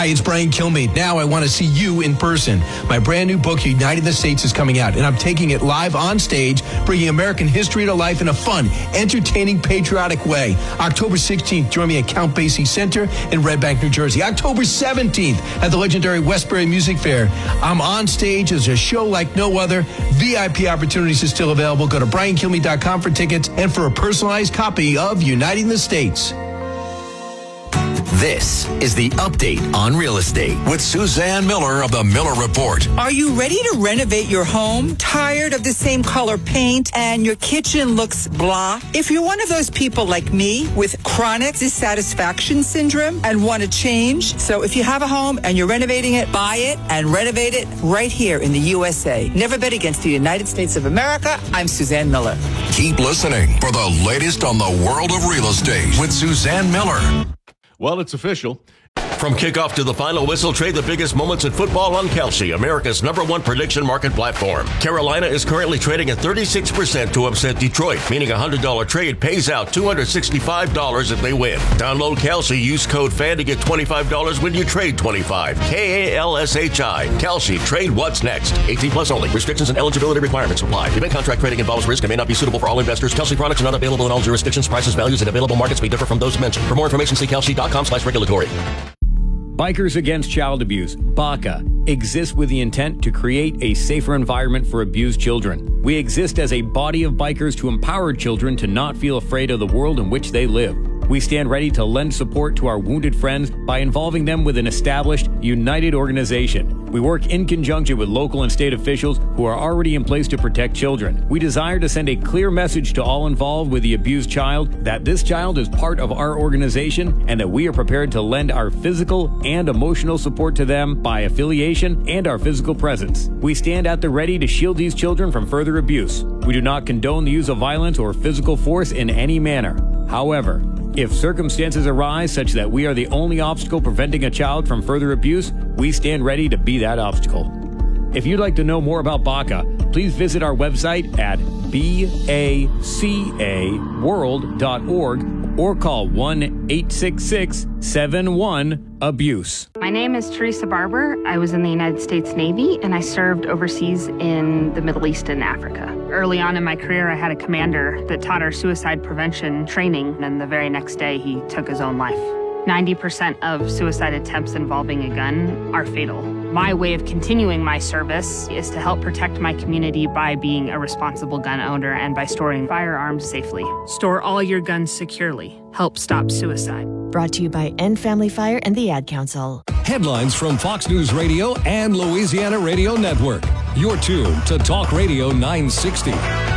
Hi, it's Brian Kilmeade. Now I want to see you in person. My brand new book, Uniting the States, is coming out, and I'm taking it live on stage, bringing American history to life in a fun, entertaining, patriotic way. October 16th, join me at Count Basie Center in Red Bank, New Jersey. October 17th at the legendary Westbury Music Fair. I'm on stage as a show like no other. VIP opportunities are still available. Go to briankilmeade.com for tickets and for a personalized copy of Uniting the States. This is the Update on Real Estate with Suzanne Miller of the Miller Report. Are you ready to renovate your home? Tired of the same color paint and your kitchen looks blah? If you're one of those people like me with chronic dissatisfaction syndrome and want to change, so if you have a home and you're renovating it, buy it and renovate it right here in the USA. Never bet against the United States of America. I'm Suzanne Miller. Keep listening for the latest on the world of real estate with Suzanne Miller. Well, it's official. From kickoff to the final whistle, trade the biggest moments in football on Kalshi, America's #1 prediction market platform. Carolina is currently trading at 36% to upset Detroit, meaning a $100 trade pays out $265 if they win. Download Kalshi, use code FAN to get $25 when you trade $25. KALSHI. Kalshi, trade what's next. 18 plus only. Restrictions and eligibility requirements apply. Event contract trading involves risk and may not be suitable for all investors. Kalshi products are not available in all jurisdictions. Prices, values, and available markets may differ from those mentioned. For more information, see kalshi.com/regulatory. Bikers Against Child Abuse, BACA, exists with the intent to create a safer environment for abused children. We exist as a body of bikers to empower children to not feel afraid of the world in which they live. We stand ready to lend support to our wounded friends by involving them with an established, united organization. We work in conjunction with local and state officials who are already in place to protect children. We desire to send a clear message to all involved with the abused child that this child is part of our organization and that we are prepared to lend our physical and emotional support to them by affiliation and our physical presence. We stand at the ready to shield these children from further abuse. We do not condone the use of violence or physical force in any manner. However, if circumstances arise such that we are the only obstacle preventing a child from further abuse, we stand ready to be that obstacle. If you'd like to know more about BACA, please visit our website at bacaworld.org or call 1-866-71-ABUSE. My name is Teresa Barber. I was in the United States Navy, and I served overseas in the Middle East and Africa. Early on in my career, I had a commander that taught our suicide prevention training, and the very next day, he took his own life. 90% of suicide attempts involving a gun are fatal. My way of continuing my service is to help protect my community by being a responsible gun owner and by storing firearms safely. Store all your guns securely. Help stop suicide. Brought to you by End Family Fire and the Ad Council. Headlines from Fox News Radio and Louisiana Radio Network. You're tuned to Talk Radio 960.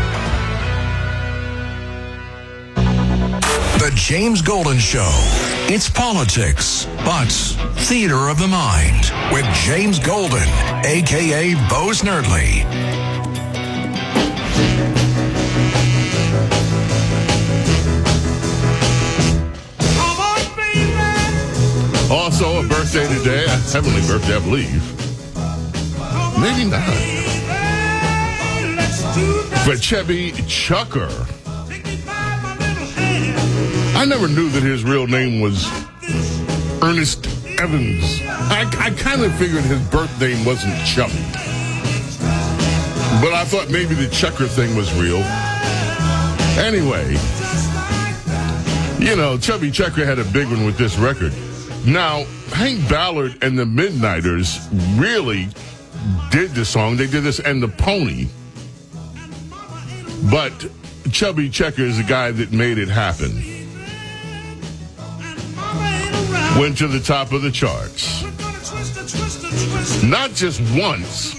The James Golden Show. It's politics, but theater of the mind with James Golden, a.k.a. Bo Snerdley. Also, a birthday today, a heavenly birthday, I believe. Maybe not. For Chevy Chucker. I never knew that his real name was Ernest Evans. I kind of figured his birth name wasn't Chubby. But I thought maybe the Chucker thing was real. Anyway, you know, Chubby Chucker had a big one with this record. Now, Hank Ballard and the Midnighters really did the song. They did this and the Pony. But Chubby Checker is the guy that made it happen. Went to the top of the charts. Not just once,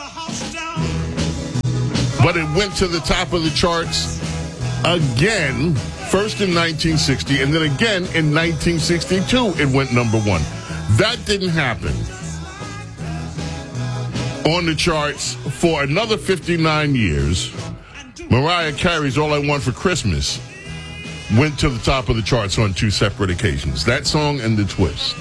but it went to the top of the charts again, first in 1960, and then again in 1962, it went number one. That didn't happen on the charts for another 59 years. Mariah Carey's All I Want for Christmas went to the top of the charts on two separate occasions. That song and The Twist.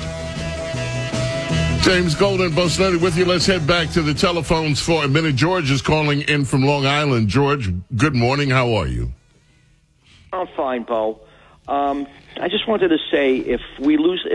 James Golden, Bo Snerdley with you. Let's head back to the telephones for a minute. George is calling in from Long Island. George, good morning. How are you? I'm fine, Bo. I just wanted to say if the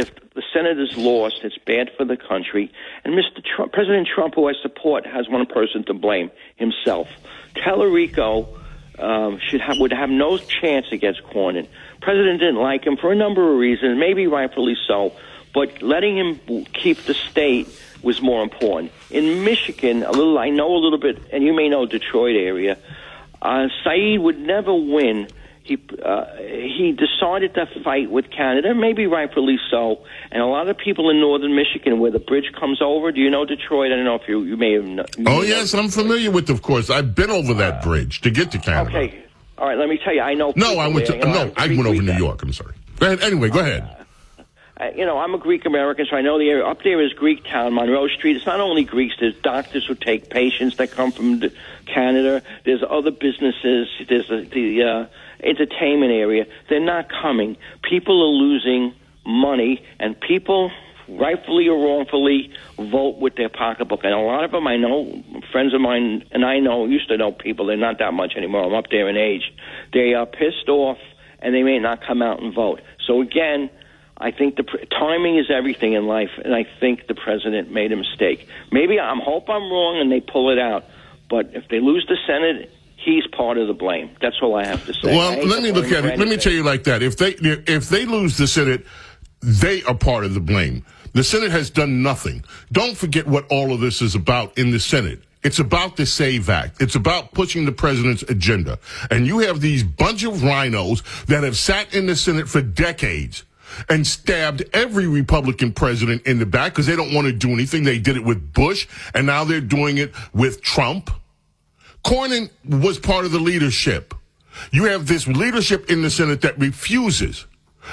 Senators lost. It's bad for the country. And President Trump, who I support, has one person to blame, himself. Tallarico would have no chance against Cornyn. President didn't like him for a number of reasons, maybe rightfully so, but letting him keep the state was more important. In Michigan, I know a little bit, and you may know Detroit area, Said would never win. He decided to fight with Canada, maybe rightfully so, and a lot of people in northern Michigan where the bridge comes over. Do you know Detroit? I don't know if you may have known. Oh, yes, I'm familiar with, of course. I've been over that bridge to get to Canada. Okay. All right, let me tell you, I know. I went over New York. I'm sorry. Go ahead. Anyway, go ahead. I'm a Greek American, so I know the area. Up there is Greek Town, Monroe Street. It's not only Greeks. There's doctors who take patients that come from Canada. There's other businesses. There's the entertainment area. They're not coming. People are losing money, and people, rightfully or wrongfully, vote with their pocketbook. And a lot of them, I know, friends of mine, and I used to know people. They're not that much anymore. I'm up there in age. They are pissed off, and they may not come out and vote. So again, I think timing is everything in life, and I think the president made a mistake. Maybe I hope I'm wrong and they pull it out, but if they lose the Senate, he's part of the blame. That's all I have to say. Well, let me look at it. Let me tell you like that. If they lose the Senate, they are part of the blame. The Senate has done nothing. Don't forget what all of this is about in the Senate. It's about the SAVE Act. It's about pushing the president's agenda. And you have these bunch of rhinos that have sat in the Senate for decades and stabbed every Republican president in the back because they don't want to do anything. They did it with Bush, and now they're doing it with Trump. Cornyn was part of the leadership. You have this leadership in the Senate that refuses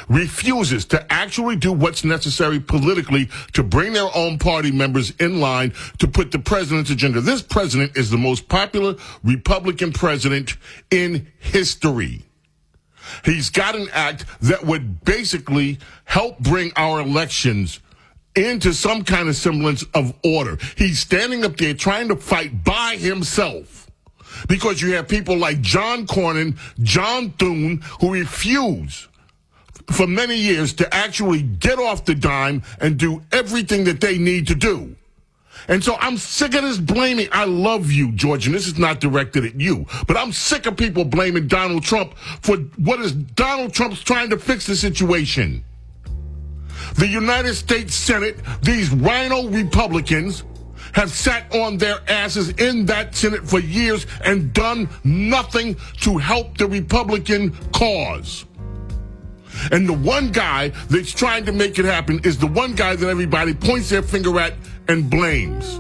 to actually do what's necessary politically to bring their own party members in line to put the president's agenda. This president is the most popular Republican president in history. He's got an act that would basically help bring our elections into some kind of semblance of order. He's standing up there trying to fight by himself because you have people like John Cornyn, John Thune, who refuse for many years to actually get off the dime and do everything that they need to do. And so I'm sick of this blaming. I love you, George, and this is not directed at you, but I'm sick of people blaming Donald Trump for what is Donald Trump's trying to fix the situation. The United States Senate, these rhino Republicans, have sat on their asses in that Senate for years and done nothing to help the Republican cause. And the one guy that's trying to make it happen is the one guy that everybody points their finger at and blames.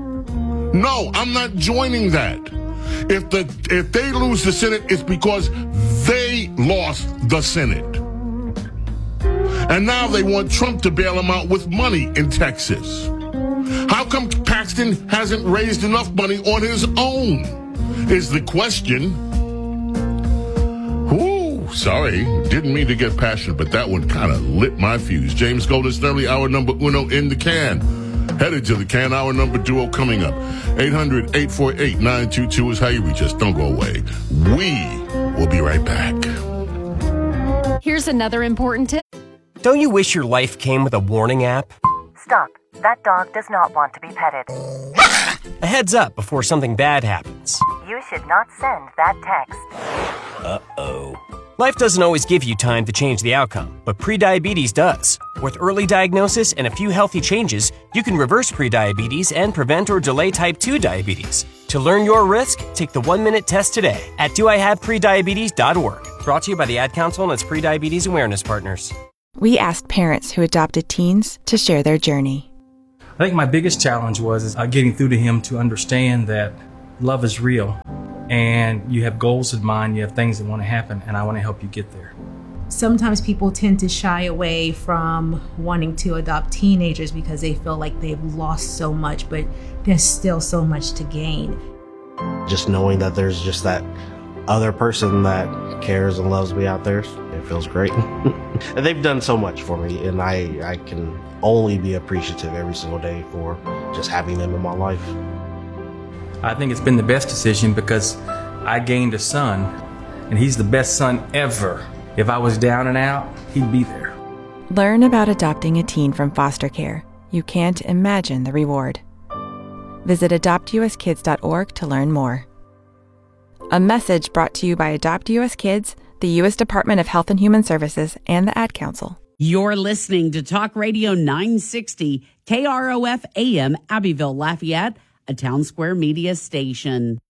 No, I'm not joining that. If they lose the Senate, it's because they lost the Senate. And now they want Trump to bail them out with money in Texas. How come Paxton hasn't raised enough money on his own, is the question. Sorry, didn't mean to get passionate, but that one kind of lit my fuse. James Golden, Snerdly, hour number uno in the can. Headed to the can, hour number duo coming up. 800-848-922 is how you reach us. Don't go away. We will be right back. Here's another important tip. Don't you wish your life came with a warning app? Stop. That dog does not want to be petted. A heads up before something bad happens. You should not send that text. Uh-oh. Life doesn't always give you time to change the outcome, but prediabetes does. With early diagnosis and a few healthy changes, you can reverse prediabetes and prevent or delay type 2 diabetes. To learn your risk, take the 1-minute test today at doihaveprediabetes.org. Brought to you by the Ad Council and its prediabetes awareness partners. We asked parents who adopted teens to share their journey. I think my biggest challenge was getting through to him to understand that love is real. And you have goals in mind, you have things that want to happen, and I want to help you get there. Sometimes people tend to shy away from wanting to adopt teenagers because they feel like they've lost so much, but there's still so much to gain. Just knowing that there's just that other person that cares and loves me out there, it feels great. And they've done so much for me, and I can only be appreciative every single day for just having them in my life. I think it's been the best decision because I gained a son, and he's the best son ever. If I was down and out, he'd be there. Learn about adopting a teen from foster care. You can't imagine the reward. Visit adoptuskids.org to learn more. A message brought to you by Adopt US Kids, the U.S. Department of Health and Human Services, and the Ad Council. You're listening to Talk Radio 960, KROF AM, Abbeville, Lafayette, a Town Square Media station.